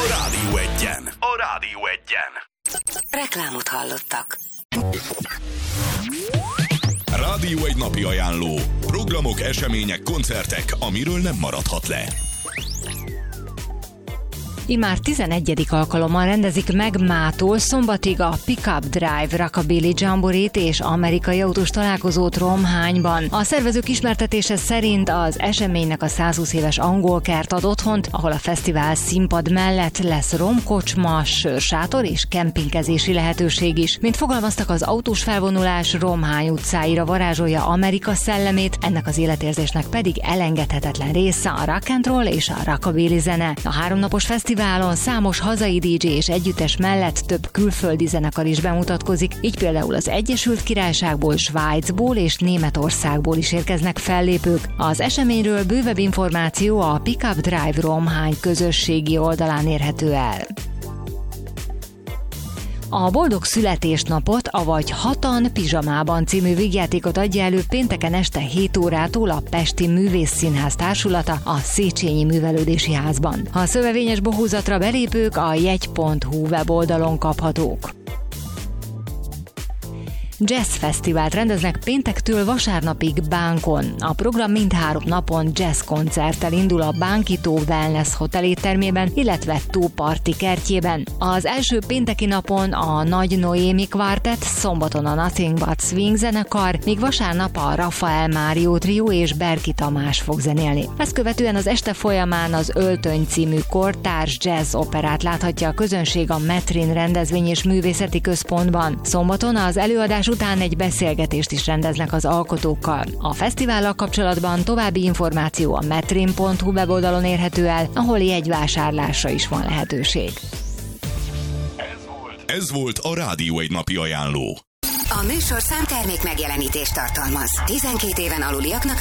Rádió Egyen. A Rádió Egyen. Reklámot hallottak. Rádió Egy napi ajánló. Programok, események, koncertek, amiről nem maradhat le. Immár 11. alkalommal rendezik meg mától szombatig a Pickup Drive Rockabilly Jamboree-t és amerikai autós találkozót Romhányban. A szervezők ismertetése szerint az eseménynek a 120 éves angol kert ad otthont, ahol a fesztivál színpad mellett lesz romkocsma, sörsátor és kempingkezési lehetőség is. Mint fogalmaztak, az autós felvonulás Romhány utcáira varázsolja Amerika szellemét, ennek az életérzésnek pedig elengedhetetlen része a rock and roll és a rockabilly zene. A 3 napos fesztiválon számos hazai DJ és együttes mellett több külföldi zenekar is bemutatkozik, így például az Egyesült Királyságból, Svájcból és Németországból is érkeznek fellépők. Az eseményről bővebb információ a Pickup Drive Romhány közösségi oldalán érhető el. A Boldog születésnapot, avagy Hatan pizsamában című vígjátékot adja elő pénteken este 7 órától a Pesti Művészszínház társulata a Széchenyi Művelődési Házban. A szövevényes bohózatra belépők a jegy.hu weboldalon kaphatók. Jazz fesztivált rendeznek péntektől vasárnapig Bánkon. A program mindhárom napon jazz koncerttel indul a Bánkító Wellness Hotel éttermében, illetve Tóparti kertjében. Az első pénteki napon a Nagy Noémi Quartet, szombaton a Nothing But Swing zenekar, míg vasárnap a Rafael Mário Trio és Berki Tamás fog zenélni. Ezt követően az este folyamán az Öltöny című kortárs jazz operát láthatja a közönség a Metrin rendezvény és művészeti központban. Szombaton az előadás után egy beszélgetést is rendeznek az alkotókkal. A fesztivállal kapcsolatban további információ a metrin.hu weboldalon érhető el, ahol jegyvásárlásra is van lehetőség. Ez volt a Rádió Egy napi ajánló. A műsor számtermék megjelenítést tartalmaz. 12 éven aluliaknak